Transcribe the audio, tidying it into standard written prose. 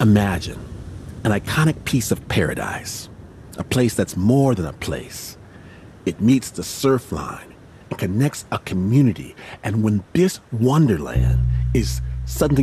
Imagine an iconic piece of paradise, a place that's more than a place. It meets the surf line and connects a community. And when this wonderland is something